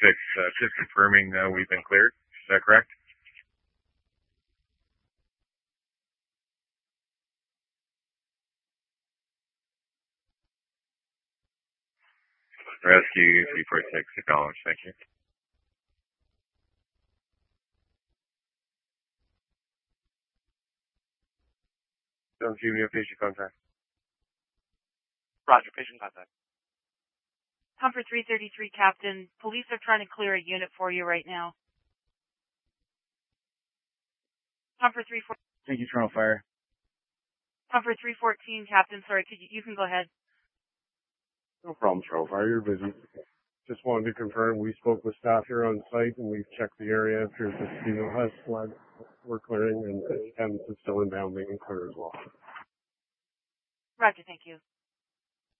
just confirming we've been cleared. Is that correct? Rescue 346, acknowledge. Thank you. Don't you have patient contact? Roger, patient contact. Comfort 333, Captain. Police are trying to clear a unit for you right now. Comfort 314. Thank you, Toronto Fire. Comfort 314, Captain. Sorry, you can go ahead. No problem, Toronto Fire. You're busy. Just wanted to confirm we spoke with staff here on site and we've checked the area. It appears that Stephen has flood we're clearing and is still inbound being clear as well. Roger, thank you.